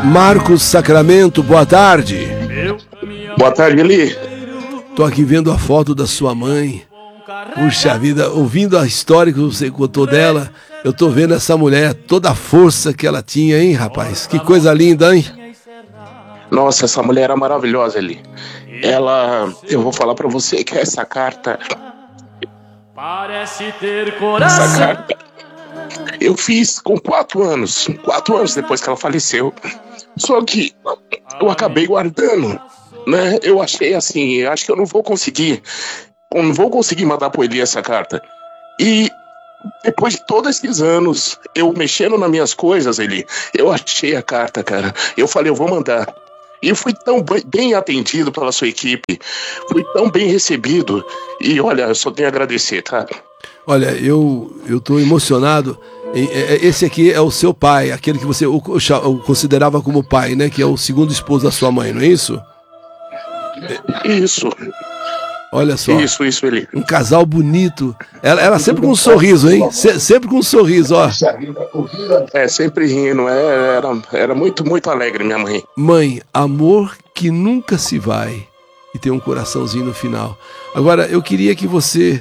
Marcos Sacramento, boa tarde. Boa tarde, Eli. Tô aqui vendo a foto da sua mãe. Puxa vida, ouvindo a história que você contou dela, eu tô vendo essa mulher, toda a força que ela tinha, hein, rapaz? Que coisa linda, hein? Nossa, essa mulher era maravilhosa, Eli. Eu vou falar pra você que essa carta... Essa carta eu fiz com 4 anos. 4 anos depois que ela faleceu. Só que eu acabei guardando, né? Eu achei assim, acho que eu não vou conseguir mandar pro Eli essa carta. E depois de todos esses anos, eu mexendo nas minhas coisas, Eli, eu achei a carta, cara. Eu falei, eu vou mandar. E fui tão bem atendido pela sua equipe, fui tão bem recebido. E olha, eu só tenho a agradecer, tá? Olha, eu tô emocionado. Esse aqui é o seu pai, aquele que você o considerava como pai, né? Que é o segundo esposo da sua mãe, não é isso? Isso. Olha só. Isso, Eli. Um casal bonito. Ela sempre com um sorriso, hein? Sempre com um sorriso, ó. Sempre rindo. Era muito, muito alegre, minha mãe. Mãe, amor que nunca se vai. E tem um coraçãozinho no final. Agora, eu queria que você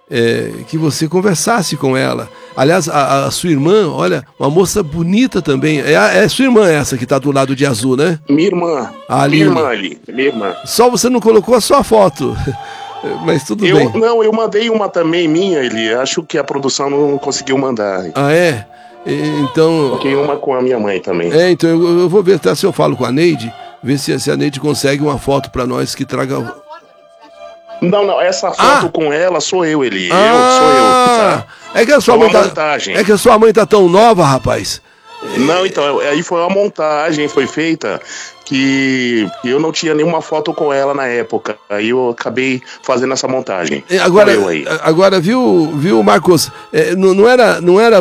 conversasse com ela. Aliás, a sua irmã, olha, uma moça bonita também. É sua irmã essa que tá do lado de azul, né? Minha irmã. Minha irmã. Só você não colocou a sua foto. Mas tudo bem. Não, eu mandei uma também minha, Eli. Acho que a produção não conseguiu mandar. Ah, é? Então... Coloquei uma com a minha mãe também. Então eu vou ver até se eu falo com a Neide, ver se a Neide consegue uma foto pra nós que traga... Não, essa foto com ela sou eu, Eli. Sou eu. Tá? É que a sua mãe tá tão nova, rapaz. Não, então, aí foi uma montagem, foi feita que eu não tinha nenhuma foto com ela na época. Aí eu acabei fazendo essa montagem. Agora viu, Marcos? Não era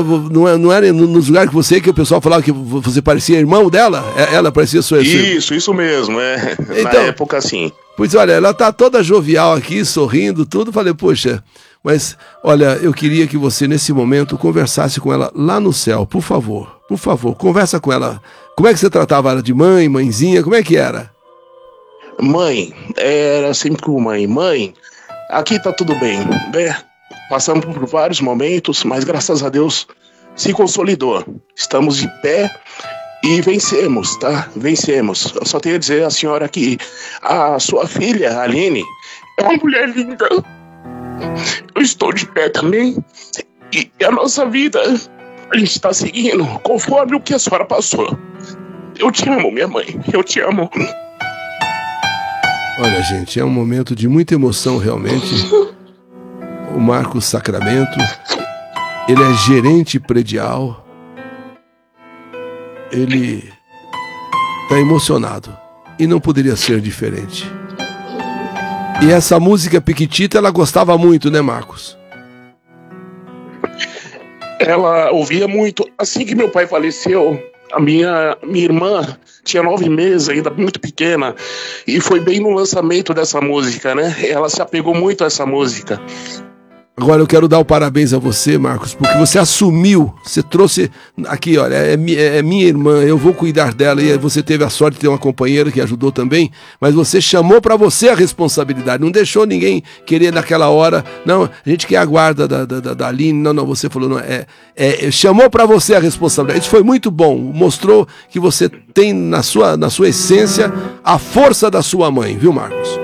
nos lugares que o pessoal falava que você parecia irmão dela? Ela parecia sua irmã? Isso mesmo, Então, na época, sim. Pois olha, ela tá toda jovial aqui, sorrindo, tudo. Falei, poxa, mas olha, eu queria que você nesse momento conversasse com ela lá no céu, por favor, conversa com ela. Como é que você tratava ela de mãe, mãezinha, como é que era? Mãe, era sempre com mãe. Mãe, aqui tá tudo bem, né? Passamos por vários momentos, mas graças a Deus se consolidou. Estamos de pé e vencemos, tá? Vencemos. Eu só tenho a dizer à senhora que a sua filha, Aline, é uma mulher linda. Eu estou de pé também. E a nossa vida, a gente está seguindo conforme o que a senhora passou. Eu te amo, minha mãe. Eu te amo. Olha, gente, é um momento de muita emoção, realmente. O Marcos Sacramento, ele é gerente predial. Ele tá emocionado. E não poderia ser diferente. E essa música Piquitita, ela gostava muito, né, Marcos? Ela ouvia muito. Assim que meu pai faleceu, a minha irmã tinha 9 meses, ainda muito pequena, e foi bem no lançamento dessa música, né? Ela se apegou muito a essa música. Agora eu quero dar o parabéns a você, Marcos, porque você assumiu, você trouxe aqui, olha, é minha irmã, eu vou cuidar dela, e você teve a sorte de ter uma companheira que ajudou também, mas você chamou pra você a responsabilidade, não deixou ninguém querer naquela hora, não, a gente quer a guarda da Aline, não, você falou, não, chamou pra você a responsabilidade, isso foi muito bom, mostrou que você tem na sua essência a força da sua mãe, viu, Marcos?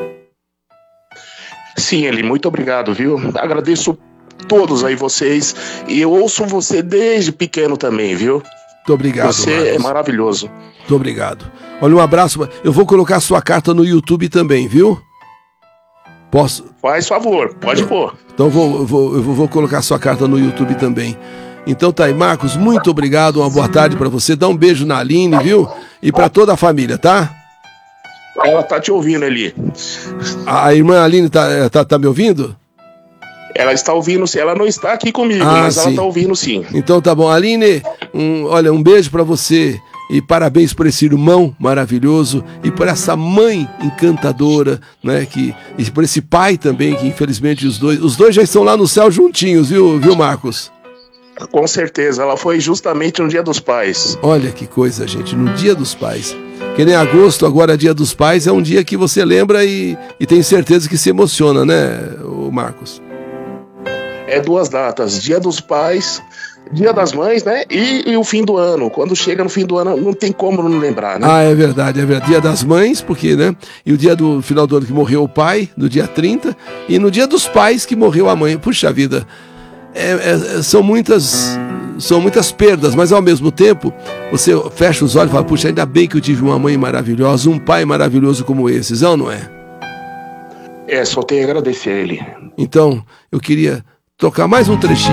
Sim, Eli, muito obrigado, viu? Agradeço todos aí vocês. E eu ouço você desde pequeno também, viu? Muito obrigado, você, Marcos. É maravilhoso. Muito obrigado. Olha, um abraço. Eu vou colocar a sua carta no YouTube também, viu? Posso? Faz favor, pode pôr. Então eu vou colocar a sua carta no YouTube também. Então tá aí, Marcos, muito obrigado. Uma boa tarde pra você. Dá um beijo na Aline, viu? E pra toda a família, tá? Ela tá te ouvindo, Eli. A irmã Aline tá me ouvindo? Ela está ouvindo, sim. Ela não está aqui comigo, mas sim. Ela está ouvindo, sim. Então tá bom. Aline, olha, um beijo pra você. E parabéns por esse irmão maravilhoso e por essa mãe encantadora, né? E por esse pai também, que infelizmente os dois já estão lá no céu juntinhos, viu, Marcos? Com certeza, ela foi justamente no Dia dos Pais. Olha que coisa, gente, no Dia dos Pais. Que nem agosto, agora Dia dos Pais, é um dia que você lembra e tem certeza que se emociona, né, Marcos? É duas datas, Dia dos Pais, Dia das Mães, né? E o fim do ano. Quando chega no fim do ano, não tem como não lembrar, né? Ah, é verdade. Dia das Mães, porque, né? E o dia do final do ano que morreu o pai, no dia 30, e no Dia dos Pais que morreu a mãe. Puxa vida, são muitas perdas, mas ao mesmo tempo, você fecha os olhos e fala, puxa, ainda bem que eu tive uma mãe maravilhosa, um pai maravilhoso como esses, não é? Só tenho a agradecer a ele. Então, eu queria tocar mais um trechinho.